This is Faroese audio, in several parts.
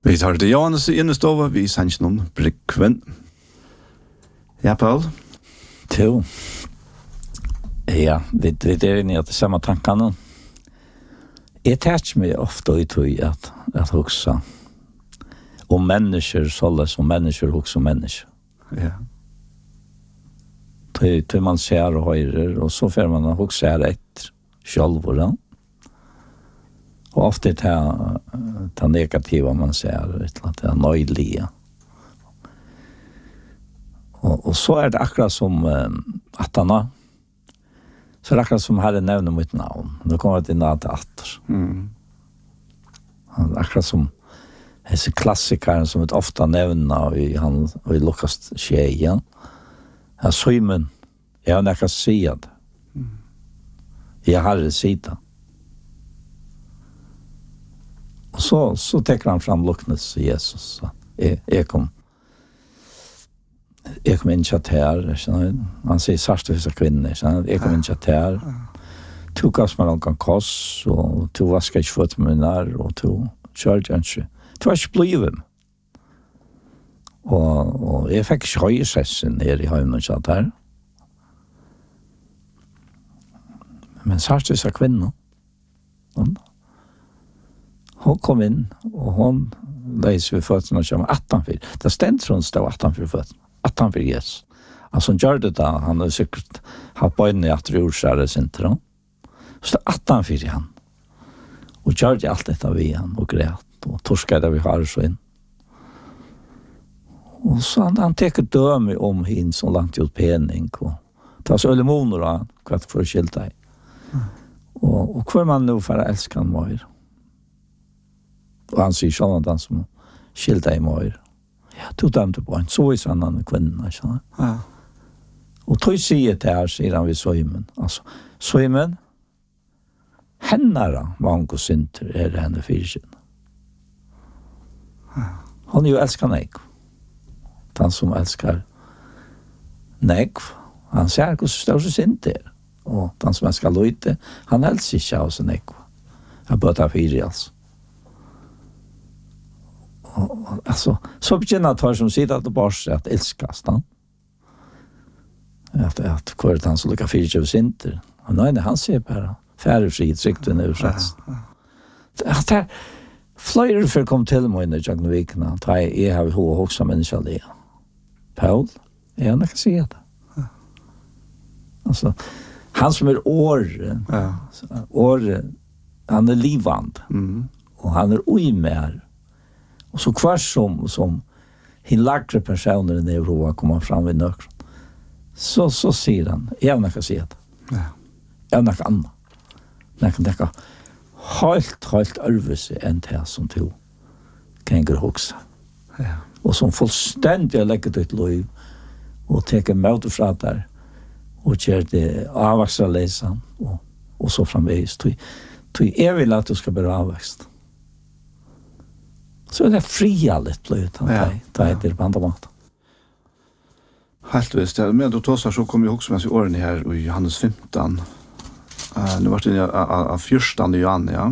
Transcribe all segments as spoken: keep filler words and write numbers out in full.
Vi tar det Johannes innestova, vi sanns noen Brygven. Ja, Paul? Jo. Ja, vi, vi er inne i at det samme tankene. Jeg tar meg ofte ut i at, at huske om mennesker, sånn som mennesker huske om mennesker. Ja. Til, til man ser og høyrer, og så får man huske her etter selv, da. Og ofte det er negativa man ser, det er nøylige. Og, og så er det akkurat som uh, at han har, så er det akkurat som Herre nevner mitt navn. Nå kommer det inn til atter. Mm. Akkurat som disse klassikere som vi ofte nevner i, han, i Lukas tjejen. Ja, Simon, jeg har nekka sier det. Mm. Jeg har det sida. Og så, så tekker han fram luknes til Jesus. Så jeg, jeg kom jeg kom inn til her. Han sier sørste visse kvinner. Jeg kom inn til her. To gass meg noen koss, og to vasker ikke fått med nær, og to kjørte ikke. Det var ikke blivet. Og, og jeg fikk ikke høyesessen nede i høyene til her. Men sørste visse kvinner. Og hon kom inn, og hon leser ved føttene og kommer attenfor. Det stendte hun stod attenfor føttene. Attenfor Jesus. Altså han gjør det da, han har sikkert hatt bøyne i at det gjorde seg det sinter. Så det er attenfor han. Og gjør det alt dette vi han, og græt, og torsker det vi har så inn. Og så han, han teker døme om henne som langt ut pening, og tar så øle måneder av hva det får skilt deg. Og, og hver man nå for å elske han mer. Og han sier sånn at han som skilte i møyre. Ja, du dømte på han. Så er sånn han kvinnen. Ja. Og tog sier til her, sier han ved Søymen. Altså, Søymen, hennere mange synter er det henne fyrkjønne. Ja. Han jo elsker nek. Han som elsker nek, han ser hvordan større synter er. Og han som elsker løyte, han elsker ikke av seg nek. Han bør ta fyrkjønne, altså. Alltså så begynner tar som sitter att bara att älskas då. Att att kvart han så lukar fyra av sinter. Och nej, han ser bara färre skit sikt nu så. Att det flyger för kom till mig när jag nu gick när jag är har hur också människa det. Paul, jag kan se det. Alltså han som är år. Ja. År han är livand. Mm. Och han är oimer. Och så kvar som som hin lagre personer i Europa kommer fram vid nökron. Så så säger han, jag kan se det. Ja. Jag kan anna. Jag kan tänka helt helt örvelse än det som du kan gå huxa. Ja. Och som fullständigt lägger det liv och tar emot fra där och gör det avväxta läsan och och så framvägs. Du du är vill att du ska bli avväxt. Så er det fria litt bløyt, han ja, tar etter ja. På andre måter. Helt visst, ja. Men du tåsar så kom jeg også med seg årene her i Johannes femton. Uh, Nå var det av fyrstande Johan, ja.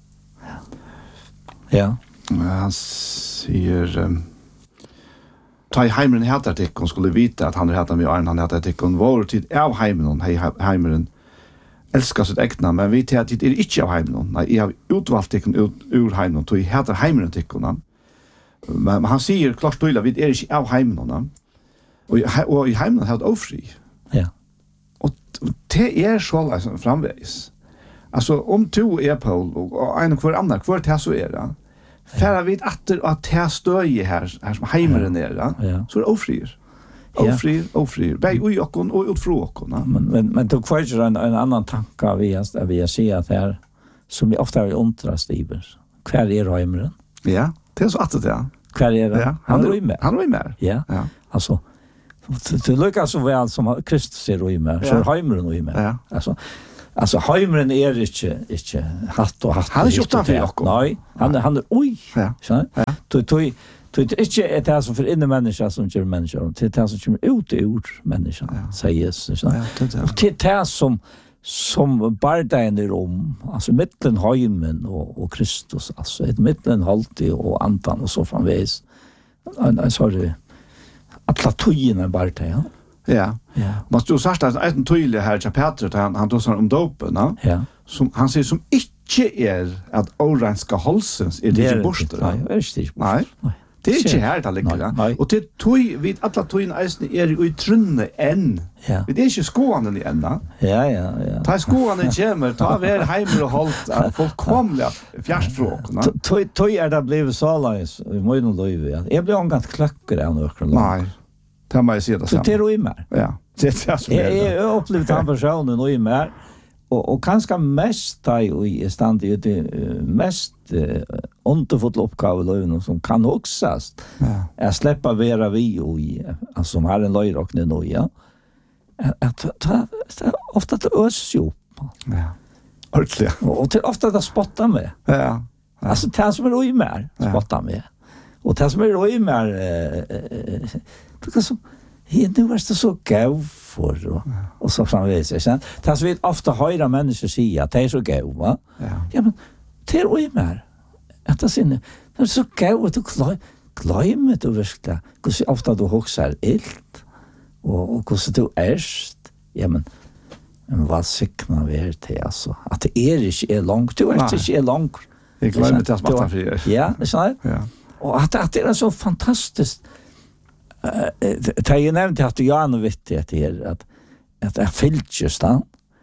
Ja. Uh, han sier, um, ta i heimeren heter det ikke, hun skulle vite at han er heter med Arne, han heter det ikke, hun var tid av heimeren, hei heimeren, elskar sitt ekna, men vi til at det er ikke av heimenen. Nei, jeg har utvalgt tikkun ur heimenen, og jeg heter heimenen tikkun. Men han sier klart tydelig, vi er ikke av heimenen. Og, og i heimenen har det ofri. Ja. Og det er så liksom, framveis. Altså, om to er Paul, og en og hver andre, hver til så er det, for jeg vet at det er støy her, her som heimeren er, ja. Så er det ofrier. Ofrier, ofrier. Bei ui okkon og utfru okkon. Ja. Men, men, men du kvarger en, en annan tanke vi har vi sier at her, som vi ofte har undrast iver. Hver er heimeren? Ja, det er så att det ja. Hver er det? Ja, han er med. Han er med. Ja, ja. Altså, det lykkes så vel som Kristus er med, så er heimeren med. Ja. Altså, alltså heimeren er ikke, ikke hatt og hatt. Han er ikke utenfor okkon. Nei, han er, han er ui. Ja. Ja. Du, du, det er ikke det som for inne mennesker som gjør mennesker, det er det som kommer ut i ord mennesker, sier Jesus. Ja, det er det. Det er det som, som bardagen i Rom, alltså mittlen heimen och, och Kristus, alltså ett mittlen halvtid och antan och så framvis. En sorry. Alla tøyene bardagen. Ja. Ja. Man stod sagt att en tydlig här till Petrus han han tog sån om dopen, ja. Ja. Som han säger som inte är att oranska halsens är det inte borster. Nej, det är inte. Nej. Det är inte här det ligger. Och det tog vid alla tøyene eisen är ju i trunne än. Ja. Det är inte skånen i ända. Ja, ja, ja. Ta skånen kommer, ta ver hemmer och hållt att folk kommer fjärrstråk, va? Tøy tøy är det blivit så långt. Vi måste nog löva. Ja. Jag blir angått klackare än några. Nej. Det man se det så. Det är ju mer. Ja. Det är så. Jag har upplevt han personen och i mer. Och och kanske mest ta i stand i det mest underfulla uppgave löven som kan oxast. Ja. Jag släppa vera vi och i alltså som har en löjrockne nu, ja. Att ta ofta det ös ju. Ja. Ordentligt. Och till ofta det spottar med. Ja. Alltså det som är i mer spottar med. Och det som är i mer eh det som he nu är det så gav för och, och så framvis sen. Det som vi ofta höra människor säga att det är så gav, va? Ja. Ja men det är i mer. Att det sin det är så gav att du glömmer du verkligen. Hur ofta du huxar ilt och och hur du ärst. Ja men men vad sikna vi är till alltså. Att det är inte är långt. Du är inte är långt. Jag glömmer det att matta för er. Ja, det så. Ja. Och att, att det är så fantastiskt. Uh, det har jag nämnt att jag är viktigt att det är att, att det är fyllt då.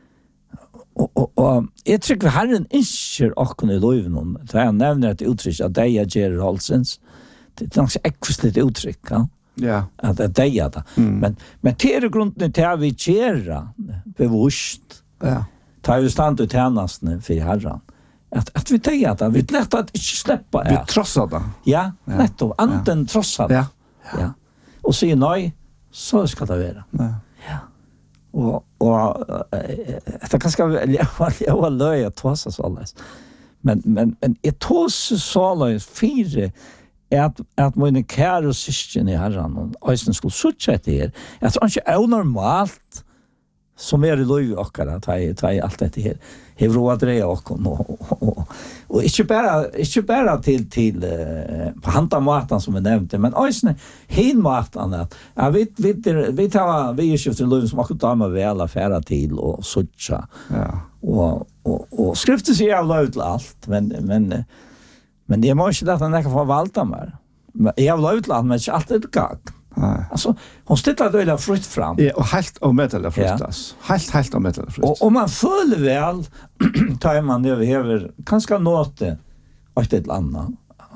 Och, och, och jag tycker att Herren inser åkken i loven. Det har jag nämnt att uttryck att det är Jerry Holsens. Det är ganska äckligt uttryck. Ja. Ja. Att det är det. Mm. Men, men det är grunden till att vi gör bevusst. Ja. Det har ju stand ut tjänsten för Herren. Att att vi tar det, vi lätt att inte släppa. Vi trossar det. Ja, netto. Anten ja. trossar det. Ja. Ja. Och säger nej, så ska det vara. Ja. Ja. Och och det kan ska jag var löj att trossa så alldeles. Men men men ett tross så alldeles fyra att att mina kära syskon i Herren och östen skulle sucha det här. Jag tror inte är normalt som är i löj och att ta ta allt det här. Hur råd det och och och inte bara inte bara till till på handa maten som är nämnt men ösne hin maten att ja vi vi vi tar vi är ju till löv som också tar med väl affärer till och sucha. Ja. Och och och skriften säger jag löv allt men men men det måste det att han kan förvalta mer. Jag löv allt men inte allt det kan. Nej. Alltså hon ställer det där frukt fram. Ja, och helt och metal fruktas. Ja. Helt helt och metal frukt. Och om man följer väl tar man över över kanske något att ett annat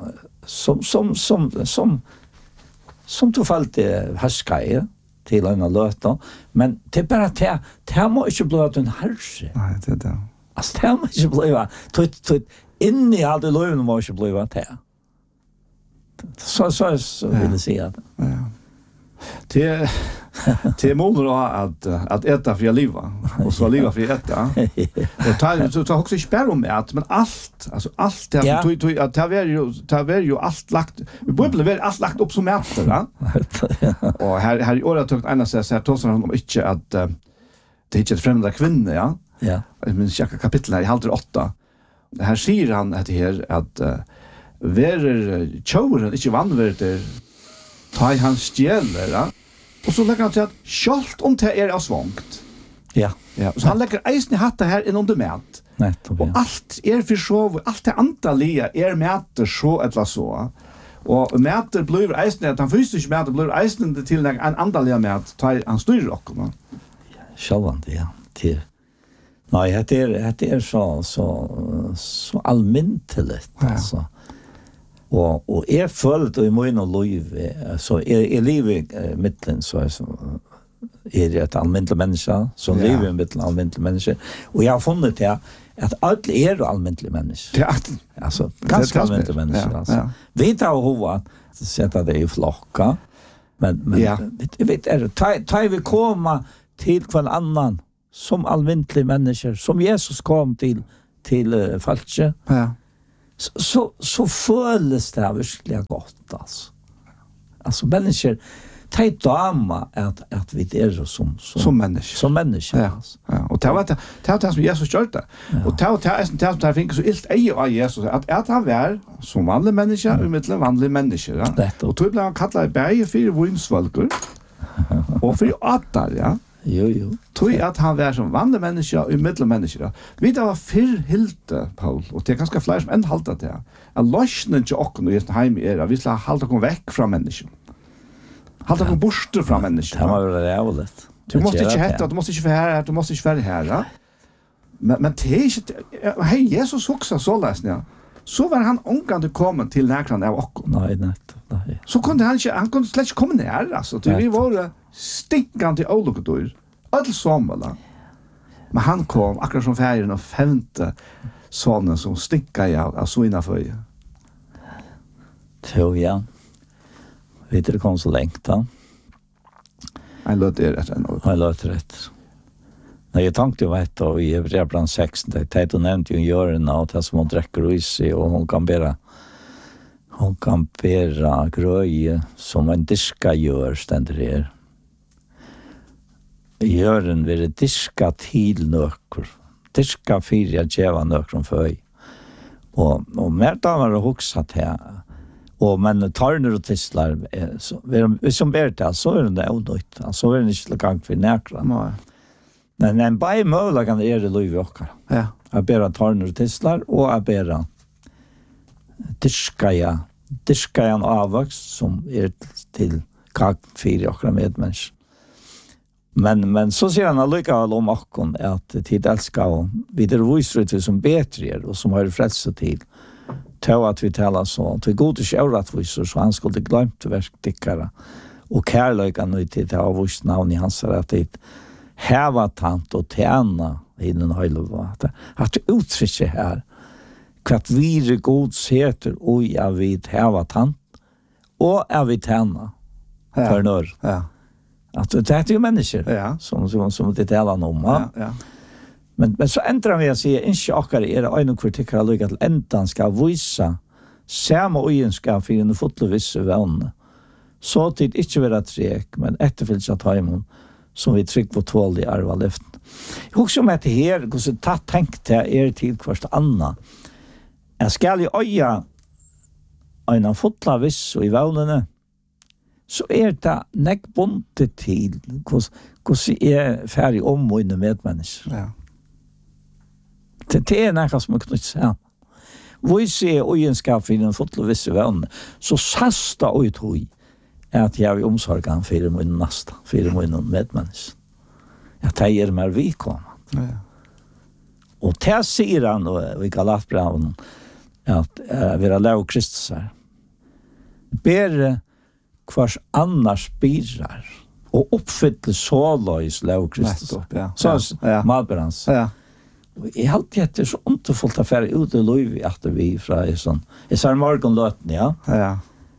som som som som som du fallt härskaje till en löta men det är bara det det måste inte bli att en härse. Nej, det är det. Alltså det måste inte bli att att in i all det löven måste bli att det. Så så så vill jag säga det. Ja. Det det målar att att äta för liva och så liva för äta. Och ta så ta också spärr om att men allt alltså allt det ja. tog tog att det var ju det var ju allt lagt vi borde väl allt lagt upp som äter va. Och här här i året tog ena så här tog han om inte att det är inte ett främmande kvinna ja. Ja. Men checka kapitel i halv åtta. Här säger han att det här att verer tjauren inte vanvärder ta i hans stjäler, ja. Och så lägger han till att självt om det är av svångt. Ja. Ja. Så han lägger eisen i hatta här inom det mät. Nej, och allt är för så, allt det antalet är mäter så eller så. Och mäter blir eisen, att han fysisk mäter blir eisen till en andaliga mät, ta han styr också. Ja, självant, ja. Till. Nej, det är, det är så, så, så allmäntligt, ja. Alltså. Och och är fullt och i mån och liv så är är livet äh, mitten så är så är det ett allmänt människa som ja. lever mitten allmänt människa och jag har funnit det att allt är allmänt människa. Ja, alltså ganska allmänt människa ja, alltså. Ja. Vi tar hova att sätta det i flocka men men ja. vet vet är det tar vi komma till kvar annan som allmänt människor som Jesus kom till till uh, falske. Ja. Så, så, så føles det virkelig godt, altså. Altså, mennesker ta ett dama att att vi är som som som människa. Som människa. Ja. Ja. Och det var det det var det som Jesus gjorde. Och det var det som det fick så ilt ej av Jesus att att han var som vanlig människa och mittlen vanlig människa. Ja. Och då blev han kallad berg för vinsvalkor. Och för åttar, ja. Jo, jo. Tror jag att han var som vanlig människa och mittlen människa. Vi det var fyr hilte, Paul, och det är ganska fler som ändå halta det. Att lösningen till åkken och just heim är att vi ska halta kom väck från människan. Halta kom bort från människan. Det var det jävligt. Du måste inte hetta, du måste inte vara här, du måste inte vara här, ja. Men men det är inte hej Jesus också så läsning. Ja. Så var han ångande kommen till näkran av åkken. Nej, nej, nej. Så kunde han inte, han kunde slett inte komma ner, alltså. Det vi var stinkande olokotor. All sommarla. Men han kom akkurat som färgen och femte sonen som stinkade av, av svina föje. Tror jag. Vet du det kom så längt då? Han låt det rätt ändå. Han låt rätt. Nej, jag tänkte ju vet då i Hebreerbrevet sex, det är ju nämnt ju Jörgen och det som hon dricker i sig och hon kan bära hon kan bära gröj som en diska gör ständer här. Jörgen vill diska till nöker. Diska fyra djäva nöker för. Och och mer damer har huxat här. Och men tarner och tistlar så vi som ber det så är det onödigt. Så är det inte gång för näkra. Nej. Men en by möjligen är det löv och. Ja. Jag ber tarner och tistlar och jag ber diskaja diskajan avväxt som är till kak fyra och medmänniskor. Men men så ser han allikevel om akkon at tid elskar og vi der visrut som betre og som har frelse til til at vi talar så at vi god ikke avrattviser så han skulle glemt verk dikkara og kærløykan ut til å ha vist navn i hans at det heva tant og tjena i den høylova at det uttrykker her kvart vire god seter og jeg vid heva tant og jeg vid tjena for nør. Ja. Att det är ju människor ja. som som som det talar om. Ja. Ja. Men men så ändrar vi att säga inte akkurat är det en kritikar lika till ändan ska visa samma ogenskap för en fotlovis vän. Så tid inte vara trek men efterfylls att hemon som vi tryck på tål i arva lyft. Jag som att det här går så tatt tänkt er tid först Anna. Jag ska ju öja en fotlovis i vännerna. Så er det nek bonte til hvordan er ferdig om og inne medmennesker. Ja. Det, det er nekka som er knytt seg. Vi ser ogenskap for den fotlevisse vennene, så sasta ut hui at jeg vil omsorge for min nasta, for min medmennesker. Ja, det er mer vidkommende. Ja. Og det sier han, og vi Galatbrevet, at uh, vi har lært Kristus her. Bedre kvars annars birar og uppfylle såløys lov Kristus. Ja. Så ja. Malberans. Ja. Jeg halte etter så underfullt affære ut i lov at vi fra i sånn. Jeg sa morgenløten, ja. Ja.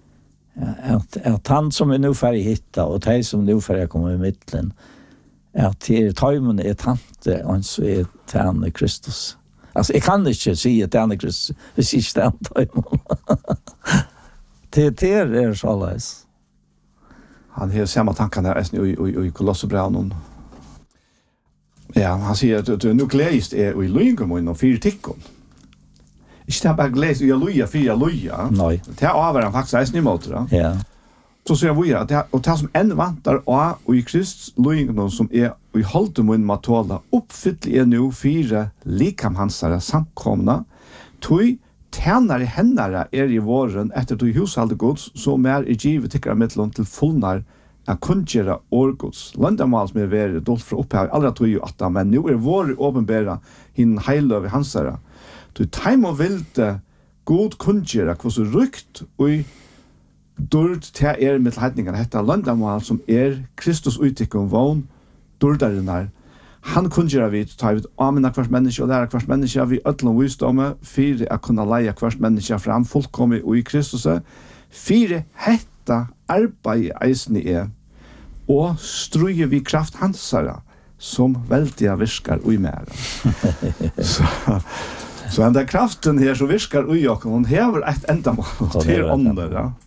At, at han som er nå ferdig hitta, og de som nå ferdig kommer i midtelen, at til tøymene er tante, og så er tante Kristus. Altså, jeg kan ikke si at tante Kristus, hvis ikke tante tøymene. Det er så løs. Han har samma tankar där i i i Kolosserbrevet. Ja, han säger att du nu gläst är i Lungum och fyra tickon. Inte bara gläst i Luja fyra Luja. Nej. Det är över han faktiskt är emot det. Ja. Så säger vi att det och det som än vantar och i Kristus Lungum som är i hålltumun matola uppfyll är nu fyra likam hansara samkomna. Tui tjänare hennare är i våren efter du hushalde gods som är i givet tycker mittlån till fullnar att kungjera årgods. Landamal som är värre dolt för upphav allra tog ju att men nu är vår åpenbära hin heilöv i hansara. Du taim och vilte god kungjera vad så rykt och dörd till er mittelhetningar hetta landamal som är Kristus utikon vån dördarinnar. Han kungjera vid ta vid amena kvart människa och lära kvart människa vi öllom visdomme för att kunna leia kvart människa fram fullkomlig och i Kristus för hetta arbeid eisni er og struje vi kraft hansara som veldiga virkar ui mer. så så den der kraften her som virkar ui okken, hon hever eit endamål til ånder, ja.